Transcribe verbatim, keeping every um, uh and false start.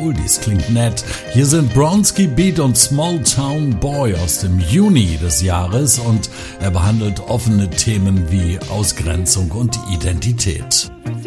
Oldies klingt nett. Hier sind Bronski Beat und Small Town Boy aus dem Juni des Jahres und er behandelt offene Themen wie Ausgrenzung und Identität.